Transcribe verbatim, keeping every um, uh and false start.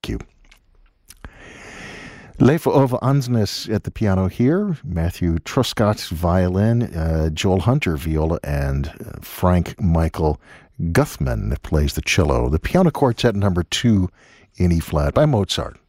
Cue. Leif Ove Ansnes at the piano here, Matthew Truscott violin, uh, Joel Hunter viola, and uh, Frank Michael Guthman that plays the cello. The piano quartet number two in E flat by Mozart.